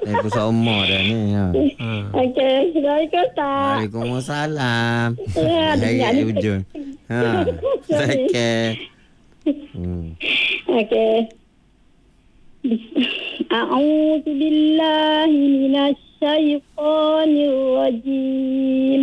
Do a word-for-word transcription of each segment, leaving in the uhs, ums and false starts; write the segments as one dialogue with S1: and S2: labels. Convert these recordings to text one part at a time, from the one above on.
S1: Eh, pusat umur dah ni. Ha.
S2: Okey, Assalamualaikum Ustaz.
S1: Waalaikumsalam.
S2: Ya, dengar
S1: Hari
S2: ni.
S1: ujung. Ha. Sakit. Hmm.
S2: Okey. A'udzu billahi minasy syaithanir rajim.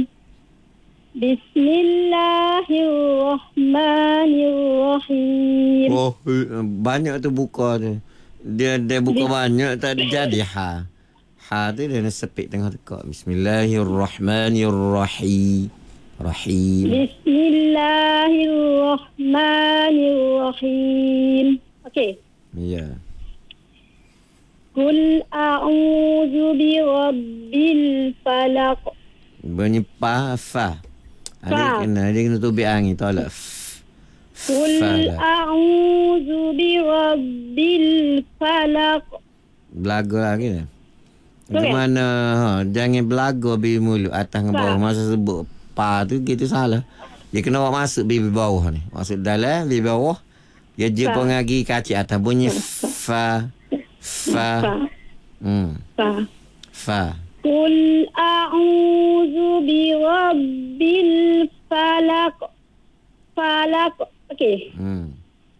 S2: Bismillahirrahmanirrahim.
S1: Oh, banyak tu buka tu. Dia dia buka banyak tak ada jadi ha. Ha tu dia nak sepit tengah tekak. Bismillahirrahmanirrahim. Rahim.
S2: Bismillahirrahmanirrahim. Okey.
S1: Ya.
S2: Qul a'udzu birabbil falaq.
S1: Bunyi pa fa. Ada kena dia kena tubik angin tolak.
S2: Qul a'udzu birabbil falaq.
S1: Belaga lagi dah. Gimana ha, jangan belaga bi mulut atas dengan bawah. Masa sebut pa tu gitu salah. Dia kena bawa masuk bi bawah ni. Masuk dalam bi bawah. Dia je pengagi kaki atas bunyi fa fa. Hmm.
S2: Fa.
S1: Fa.
S2: Qul a'udzu birabbil falaq. Falaq. Okey.
S1: Hmm.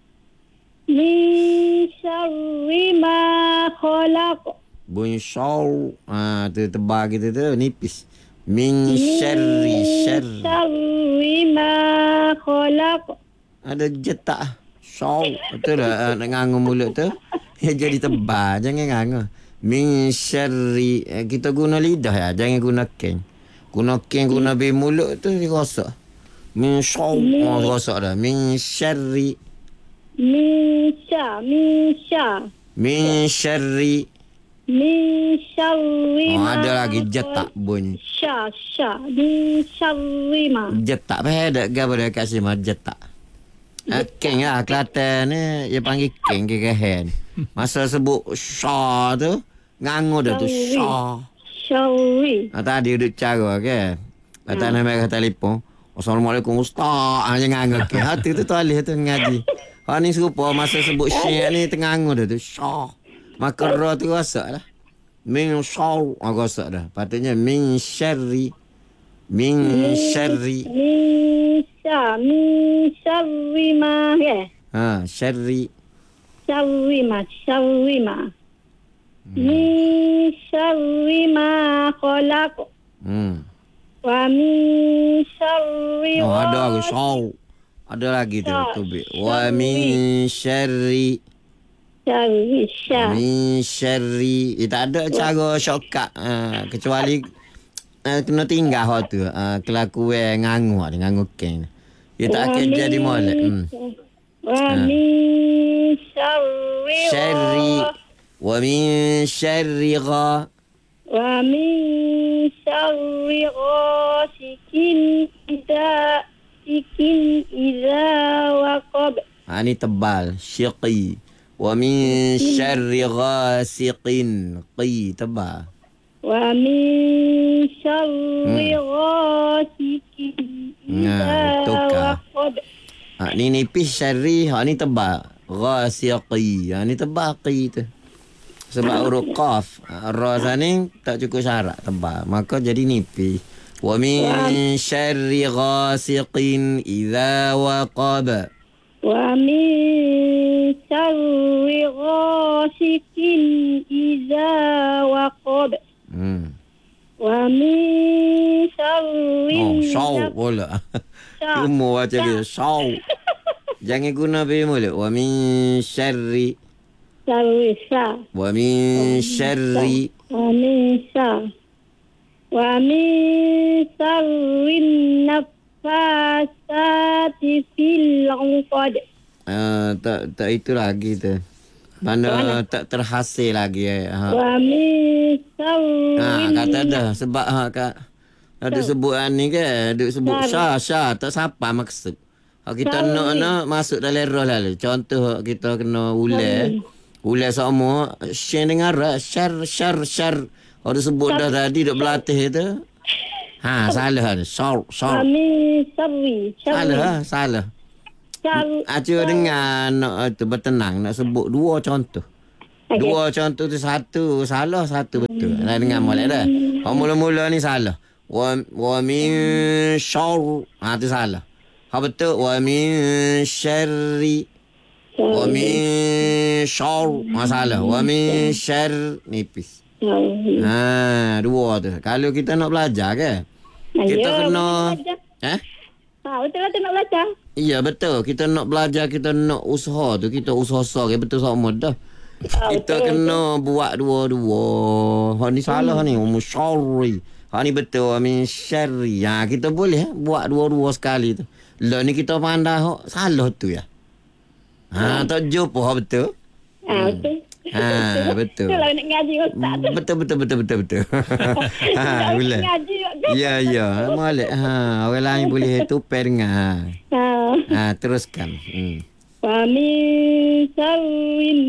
S2: Min syarri ma khalaq.
S1: Bunyi syaw. Ha, tu tebal kita tu nipis. Min syarri syarri.
S2: Syarri ma khalaq.
S1: Ada jetak. Syaw. Betul lah nak ngangu mulut tu. Dia jadi tebal. Jangan ngangu. Min syarri. Kita guna lidah ya. Jangan guna ken. Guna ken guna bi mulut tu dia rosak. Min syaw. Oh, rosak dah. Min syarri.
S2: Min sya. Min sya.
S1: Min syarri.
S2: Min syarri
S1: Oh,
S2: ma.
S1: ada lagi jetak bunyi.
S2: Sya. Sya. Min syarri ma.
S1: Jetak. Apa ada gambar dekat sini mah jetak. Uh, Keng lah. Kelantan ni dia panggil Keng ke kehen. Masa sebut Syah tu ngangu dah tu Syah.
S2: Syarri.
S1: Ah, tadi duduk cara ke. Kata nak mereka telefon. Assalamualaikum Ustaz. Ah, jangan ngangu ke. Hati tu toleh tu ngaji. Ha ni serupa masa sebut Syekh ni tengah ngangu dah tu Syah. Maka roh tu rosak lah. Min Syah. Ah, rosak dah. Patutnya min syarri. Min syarri.
S2: Min sya. Min syarri ma. Ya.
S1: Ha, syarri.
S2: Syarri ma. Syarri ma. Min syarri ma khalaq.
S1: Hmm.
S2: Wa min syarri.
S1: Oh, ada lagi Syah. Ada lagi tu tubik. Wa min syarri.
S2: Syarri. Sya.
S1: Min syarri. Eh, tak ada cara shortcut. Ha, kecuali uh, kena tinggal hal tu. Uh, kelakuan ngangu. Ngangu keng. Dia tak akan jadi molek. Hmm.
S2: Wa min syarri.
S1: Syarri. Wa min syarri gha.
S2: Wa min syarri ghasikin idza ikin idza waqab.
S1: Ha, ni tebal. Syiqi. Wa min syarri ghasiqin. Qi tebal.
S2: Wa min syarri ghasikin idza waqab.
S1: Ha, ni nipis syarri. Ha, ni tebal. Ghasiqi. Ha, ni tebal qi tu. Sebab huruf qaf. Ha, ra ni tak cukup syarat tebal. Maka jadi nipis. Wa min syarri ghasiqin idza waqab.
S2: Wa min syarri ghasikin idza waqab.
S1: Hmm.
S2: Wa min syarri.
S1: Oh, syaw pula. Semua baca dia. Syaw. Jangan guna bi mulut. Wa min syarri.
S2: Syarri sya.
S1: Wa min syarri.
S2: Wa min sya. Wa min syarri nafasati fil 'uqad.
S1: Uh, tak tak itu lagi tu. Mana tak terhasil lagi. Ha.
S2: Wa min syarri.
S1: Ha, kata dah sebab ha kat ada sebutan ni ke, duk sebut syah syah tak siapa maksud. Hak kita nak nak masuk dalam roh lalu. Contoh kita kena ulai. Ulai sama syen dengan ra syar syar syar. Ada sebut dah tadi duk berlatih tu. Ha, salah tu. Syar syar.
S2: Amin syarri.
S1: Salah, salah. Acu dengan nak tu bertenang nak sebut dua contoh.
S2: Okey.
S1: Dua contoh tu satu salah, satu betul. Dah dengar molek dah. Hak mula-mula ni salah. Wa wa min syarr. Ha tu salah. Hak betul wa min syarri. Wa min syarr. Ha salah. Wa min syarr nipis.
S2: Syarri.
S1: Ha dua tu. Kalau kita nak belajar ke? Kita
S2: Ya,
S1: kena
S2: belajar.
S1: eh
S2: Ha, betul lah tu nak belajar.
S1: iya betul. Kita nak belajar, kita nak usaha tu, kita usaha sore betul sama dah.
S2: Ha,
S1: Kita
S2: betul,
S1: kena buat dua-dua. Hak ni salah ni, um syarri. Hak ni betul, min syarri. Ha, kita boleh eh, buat dua-dua sekali tu. Lah ni kita pandai hak salah tu ya. Ha, tak jumpa hak betul.
S2: Ha, betul.
S1: Ha, betul.
S2: Itulah nak ngaji ustaz tu.
S1: Betul betul betul betul betul. Ha,
S2: Nak
S1: boleh.
S2: ngaji juga.
S1: Ya ya, molek. Ha, orang lain boleh tupai dengan ha.
S2: Ha.
S1: Ha, teruskan. Hmm.
S2: Wa min syarrin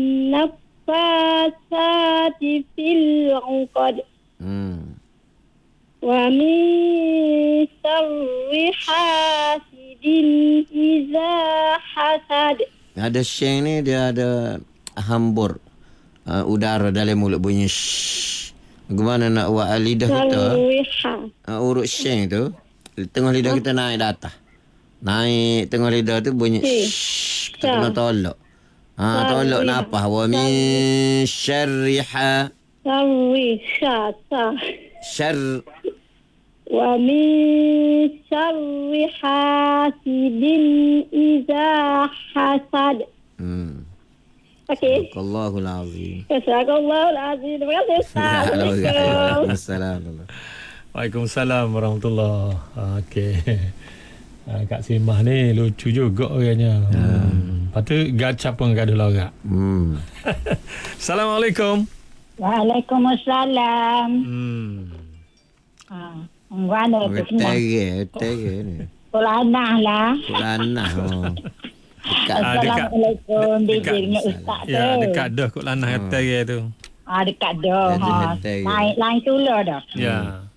S2: naffasati fil 'uqad.
S1: Hmm.
S2: Wa min syarri hasidin iza hasad.
S1: Ada syeng ni dia ada hambur uh, udara dalam mulut bunyi shh. Bagaimana nak buat lidah kita?
S2: Syarri ha.
S1: Uh, urut syeng tu tengah lidah kita naik dah atas. Naik tengah lidah tu bunyi shh. Kita kena tolak. Ha, tolak nafas. Wa min syarri ha.
S2: Syarri ha.
S1: Syar.
S2: Wa min syarri hasidin iza hasad.
S1: Hmm.
S2: Okey.
S1: Allahul azim.
S2: Jazakallahu azim. Terima kasih Ustaz. Assalamualaikum.
S1: Assalamualaikum.
S3: Waalaikumsalam warahmatullahi. Okey. Ha, Kak Simah ni lucu juga orangnya. Hmm. Lepas tu gacap pun gaduh lorak.
S1: Hmm.
S3: Assalamualaikum.
S2: Waalaikumsalam.
S3: Hmm.
S2: Ha, mana tu semua?
S1: Tege, tege ni.
S2: Kulanah lah.
S1: Kulanah. Oh. Dekat.
S3: Ah, dekat.
S2: Assalamualaikum.
S3: Dekat.
S2: Dia dengan Ustaz tu.
S3: Ya, dekat dah kot lanah kata dia tu.
S2: Ah, dekat dah.
S1: Jadi
S2: Ha.
S1: hetai.
S2: Naik lain tula dah.
S3: Ya.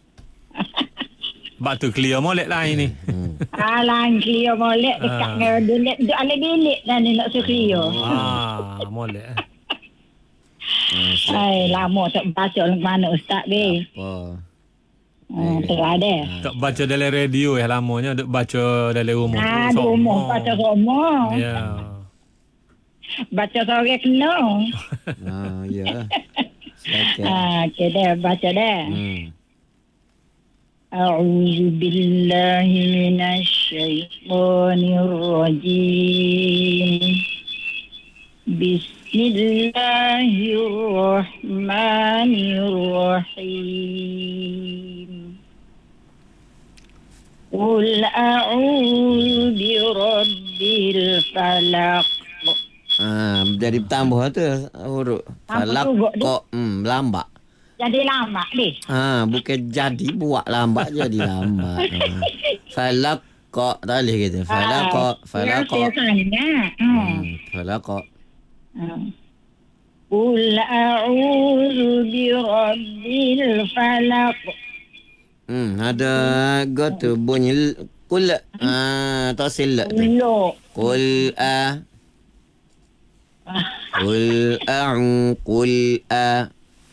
S3: Bak tu clear molek lain ni.
S1: Hmm.
S2: Ah, lain clear molek dekat
S3: Ah.
S2: dengan bilik. Duk ala bilik dah ni nak suruh clear.
S3: Ah, molek.
S2: Hai, lama tak baca orang mana Ustaz ni.
S1: Apa?
S2: Hmm, terada.
S3: Tak baca dalam radio yang lamanya, duk baca dalam rumah.
S2: Ah, di rumah baca rumah.
S3: Ya.
S2: Baca sore kena.
S1: Ah, ya. Silakan.
S2: Ah, okey dah baca dah.
S1: Hmm.
S2: أعوذ بالله من الشيطان الرجيم بسم الله الرحمن الرحيم قل أعوذ برب الفلق.
S1: Ah, jadi tambah tu huruf.
S2: Tambah
S1: Falak
S2: juga dia.
S1: kok hmm, lambat.
S2: Jadi lama ni.
S1: Ha, bukan jadi buat lambat jadi lambat. Ha. Falak kok tak boleh gitu. Falak kok, falak kok.
S2: Biasanya.
S1: Hmm, falak kok.
S2: قل أعوذ برب الفلق.
S1: Hmm, ada go tu bunyi kul ah tak silap tu.
S2: Lo.
S1: Kul a Kul a'u kul a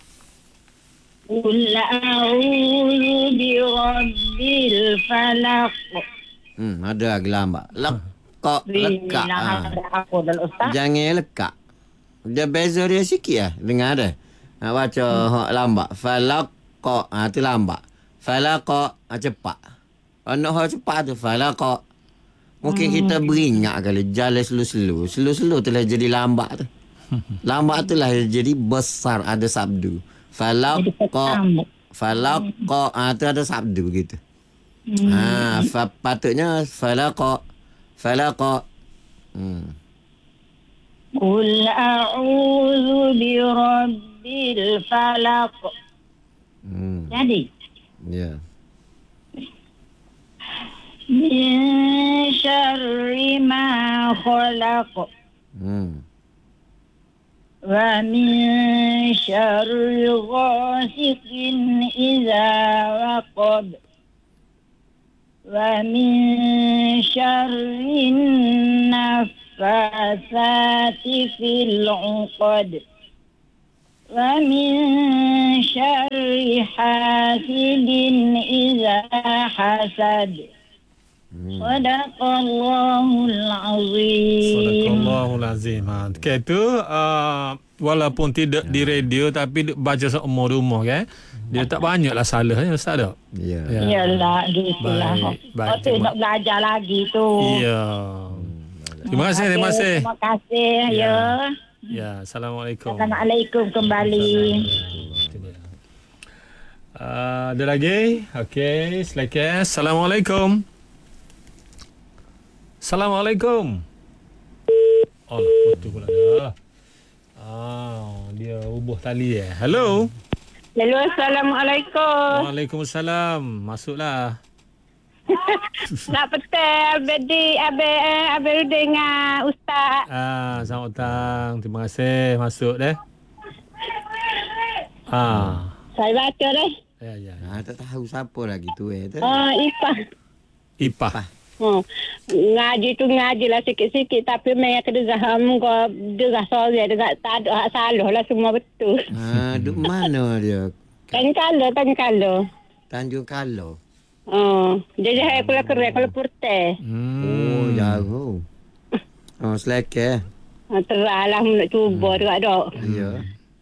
S2: قل أعوذ برب الفلق.
S1: Hmm, ada lagi lambat. Lek kok lekak.
S2: Nah,
S1: Ha.
S2: ada apa dah Ustaz?
S1: Jangan lekak. Dia beza dia sikit lah. Dengar ada. Ha, baca hak lambat. Falak kok. Ha, tu lambat. Falak kok. Ha, cepat. Ha, nak hak cepat tu. Falak kok. Mungkin kita beringat kali. Jalan slow-slow. Slow-slow tu lah jadi lambat tu. Lambat tu lah jadi besar. Ada sabdu. Falak kok. Falak kok. Ha, tu ada sabdu gitu. Ha, fa, patutnya falak kok. Falak kok. Hmm.
S2: قل أعوذ برب الفلق.
S1: Hmm.
S2: Jadi,
S1: Ya.
S2: من شر ما خلق
S1: Hmm.
S2: ومن شر غاسق إذا وقب ومن شر النفاثات في العقد ومن شر حاسد إذا حسد صدق الله العظيم.
S3: Sadaqallahul azim. Ha, okay, tu uh, walaupun tidak di radio tapi baca seumur rumah kan. Dia tak banyaklah salahnya Ustaz tak?
S1: Ya.
S3: Ya.
S2: Yalah, gitulah.
S3: Baik, baik.
S2: Lepas tu nak belajar lagi tu.
S3: Ya. Terima kasih, terima kasih.
S2: Terima kasih, ya.
S3: Ya, Assalamualaikum.
S2: Assalamualaikum kembali.
S3: Uh, ada lagi? Okey, silakan. Assalamualaikum. Assalamualaikum. Oh, betul pula dah. Ah, dia ubah tali eh. Hello.
S2: Hello, Assalamualaikum.
S3: Waalaikumsalam. Masuklah.
S2: Nak petai Abedi, Abel, Abel dengan Ustaz.
S3: Ah, selamat datang. Terima kasih. Masuk deh. Ah.
S2: Saya baca deh.
S3: Ya, ya.
S1: Ha, tak tahu siapa lagi tu eh. Tu.
S2: Oh, Ipah.
S3: Ipah.
S2: Oh, ngaji tu ngaji lah sikit-sikit tapi memang kena zaham kau dengar sorry dengar tak ada hak salah lah semua betul.
S1: Ha, duk mana dia?
S2: Tangkalo, tangkalo.
S1: Tanjung Kalo.
S2: Oh, dia jahit kula keren kula putih.
S3: Hmm.
S1: Oh, jauh. Oh, seleke.
S2: Ha, teralah nak cuba hmm. juga dok.
S1: Ya.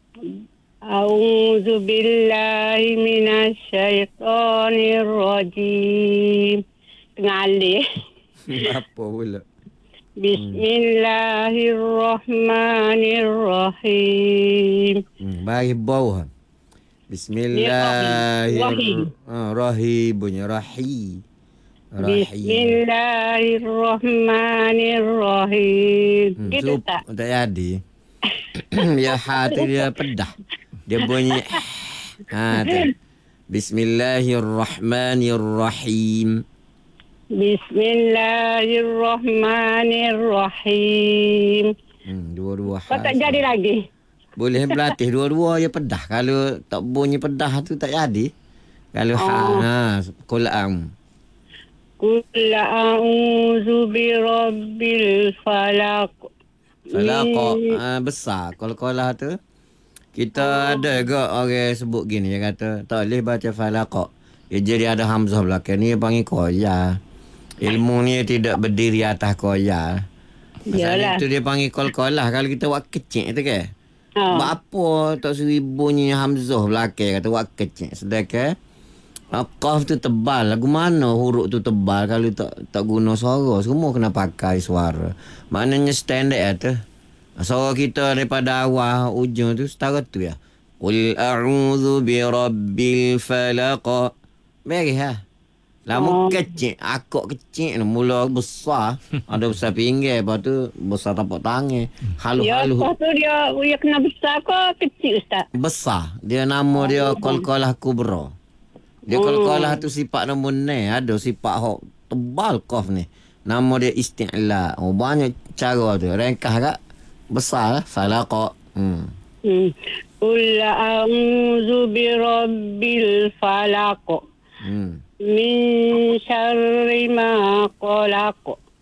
S2: A'udzu billahi minasyaitonir rajim. Ngalih.
S1: Apa pula?
S2: Bismillahirrahmanirrahim.
S1: Hmm, bagi bawah. Bismillahirrahmanirrahim. Ah, rahim bunyi rahi. Rahim.
S2: Bismillahirrahmanirrahim.
S1: Hmm,
S2: Gitu
S1: so,
S2: tak?
S1: tak jadi. Ya hati dia pedah. Dia bunyi ha tu. Bismillahirrahmanirrahim.
S2: Bismillahirrahmanirrahim.
S1: Hmm, dua-dua
S2: Kau tak jadi lagi?
S1: Boleh berlatih dua-dua je pedah. Kalau tak bunyi pedah tu tak jadi. Kalau oh. ha, ha qul am.
S2: Qul a'udzu birabbil falaq.
S1: Falaq ha, besar. Qal-qalah tu kita oh. ada juga orang sebut gini dia kata tak boleh baca falaq. Dia jadi ada hamzah belakang ni dia panggil koya. Ilmu ni tidak berdiri atas koya. Pasal itu dia panggil qal-qalah kalau kita buat kecil tu kan. Oh. Buat apa tak suruh bunyi hamzah belakang kata buat kecil. Sedangkan qaf tu tebal. Lagu mana huruf tu tebal kalau tak tak guna suara. Semua kena pakai suara. Maknanya standard tu. Suara kita daripada awal ujung tu setara tu ya. Qul a'udzu birabbil falaq. Baik ha. Lama oh. kecil, akak kecil mula besar. Ada besar pinggir, lepas tu besar tapak tangan. Halu-halu.
S2: Ya, lepas tu dia, dia kena besar ke kecil Ustaz?
S1: Besar. Dia nama dia oh. Qalqalah Kubra. Dia oh. Qalqalah tu sifat nombor ni. Ada sifat hok tebal qaf ni. Nama dia isti'la. Oh, banyak cara tu. Ringkas kak. Besar lah. Falaq. Hmm.
S2: Hmm. Qul a'udzu birabbil falaq. Hmm. Min syarri ma qalaq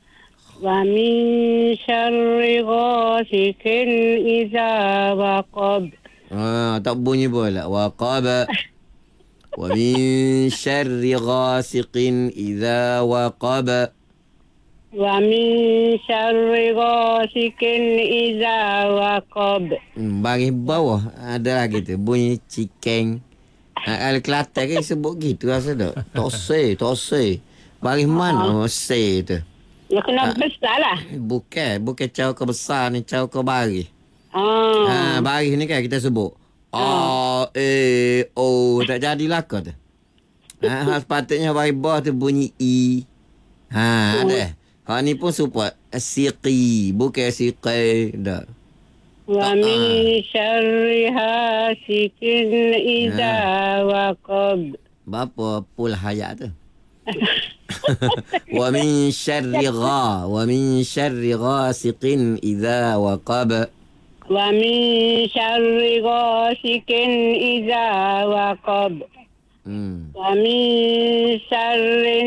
S2: wa min syarri ghasikin idza waqab.
S1: Ah, tak bunyi pula. Waqab. Wa min syarri ghasikin idza waqab.
S2: Wa min syarri ghasikin idza waqab.
S1: Hmm, bagi bawah ada lagi tu bunyi cikeng. Ha, kalau Kelantan kan sebut gitu rasa tak? Tak say, tak say. Bagi mana oh. say tu?
S2: Ya kena ha, besar lah.
S1: Bukan, bukan caw ke besar ni, caw ke bari.
S2: Oh.
S1: Ha, bari ni kan kita sebut. A, E, O. Tak jadilah kau tu. Ha, sepatutnya bagi bawah tu bunyi I. Ha, oh. ada. Ha, ni pun support. Siqi, bukan siqi. Dah.
S2: Wa min syarri hasikin idza waqab.
S1: Bapa pul hayat tu. Wa min syarri gha, wa min syarri ghasiqin idza waqab.
S2: Wa min syarri ghasikin idza waqab. Hmm. Wa min syarri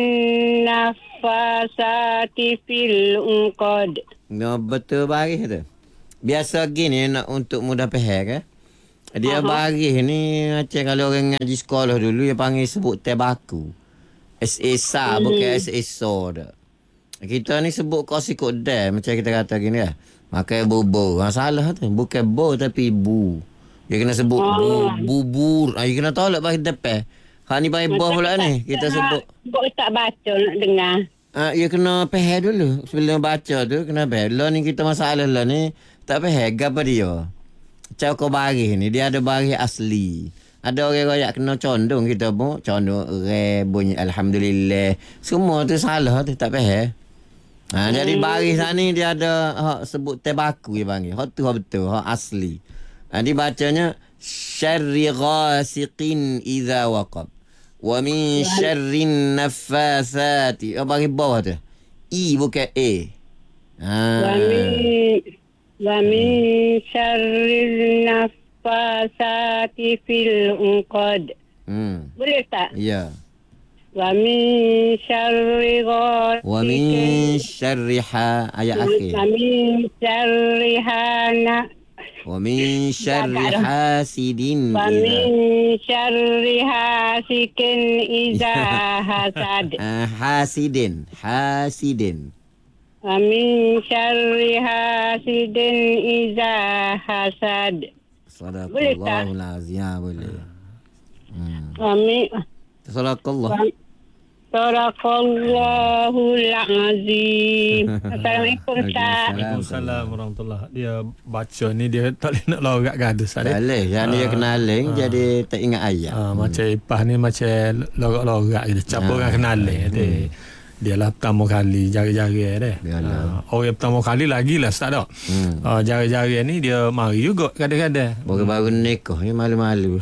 S2: nafasati fil uqad.
S1: No, betul baris tu. Biasa gini nak untuk mudah faham kan. Dia baris ni macam kalau orang ngaji sekolah dulu dia panggil sebut teh baku. S A S A hmm. bukan S A S O dah. Kita ni sebut kau sikut dah macam kita kata gini lah. Makai bobo. Ha, salah tu. Bukan bo tapi bu. Dia kena sebut oh. bu, bubur. Ha, dia kena tolak bagi depan. Ha ni bagi boh pula ni. Kita sebut.
S2: Kau tak baca nak dengar.
S1: Ha, dia kena faham dulu. Sebelum baca tu kena faham. Lah ni kita masalah lah ni. Tak faham. Gapa dia? Macam kau baris ni. Dia ada baris asli. Ada orang royak kena condong kita pun. Condong re bunyi Alhamdulillah. Semua tu salah tu. Tak faham. Ha, hmm. Jadi baris ni dia ada ha, sebut tebaku dia panggil. Hak tu hak betul, hak asli. Ha, dia bacanya syarri ghasiqin idza waqab. Wa min syarrin naffasati. Oh, bagi bawah tu. I bukan A. Ha.
S2: Wa min wa min syarrin naffasati fil uqad.
S1: Hmm.
S2: Boleh tak?
S1: Ya.
S2: Wa min syarri ghasiqin.
S1: Wa min syarriha ayat akhir.
S2: Wa min syarrihana.
S1: Wa min syarri hasidin.
S2: Wa min syarri hasidin iza hasad.
S1: Uh, hasidin, hasidin.
S2: Wa min syarri hasidin iza hasad.
S1: Sadaqallahul azim. Ya, boleh. Hmm.
S2: Wa min
S1: Sadaqallah.
S2: Sadaqallahul azim. Assalamualaikum Ustaz.
S3: Waalaikumsalam warahmatullahi. Dia baca ni dia tak boleh nak lorak gaduh Ustaz.
S1: Tak boleh. Yang dia kenaling
S3: ha.
S1: jadi tak ingat ayat.
S3: Ha, hmm. Macam Ipah ni macam lorak-lorak gitu. Siapa ha. orang kenaling hmm. dia. Dia lah pertama kali jari-jari dia. Ha. Orang pertama kali lagi lah Ustaz tak? Hmm. Ha, jari-jari ni dia mari juga kadang-kadang.
S1: Baru-baru nikah ni malu-malu.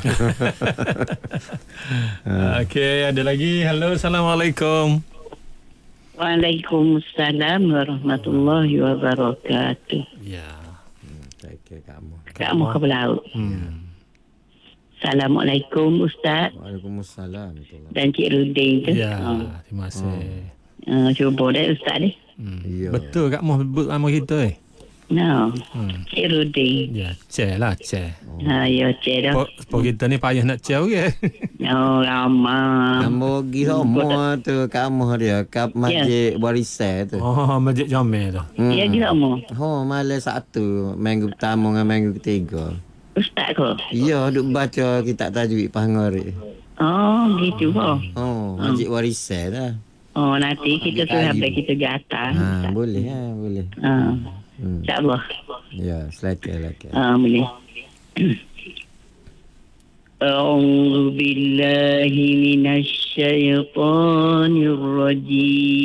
S3: Okey, ada lagi. Halo, Assalamualaikum.
S4: Waalaikumsalam warahmatullahi wabarakatuh.
S3: Ya.
S1: Hmm, saya kira kamu.
S4: Kamu ke Belau. Hmm. Assalamualaikum Ustaz.
S1: Waalaikumsalam.
S4: Dan Cik Rudin tu.
S3: Ya, oh. Terima kasih.
S4: Uh, cuba deh Ustaz ni.
S3: Hmm. Betul Kak Moh sebut nama kita eh?
S4: No. Hmm. Cik Rudin.
S3: Ya, Cik lah Cik.
S4: Oh. Ha, ya Cik dah.
S3: Sebab kita ni payah nak Cik okey.
S4: Oh, ramah.
S1: Kamu pergi sama tu kamu dia kat masjid yeah. Warisan tu.
S3: Oh, masjid Jamil tu.
S4: Hmm. Ya, di sama.
S1: Oh, malam satu, minggu pertama dengan minggu ketiga.
S4: Ustaz ke?
S1: Ya, duk baca kitab tajwid Pahangori.
S4: Oh, gitu kok.
S1: Oh, masjid Warisan dah.
S4: Oh, nanti kita suruh sampai kita jatah.
S1: Ha, boleh ha, boleh.
S4: Ha. Hmm. InsyaAllah.
S1: Ya, silakan-silakan.
S4: Ha, boleh. A'udzu billahi minasy syaithanir rajim.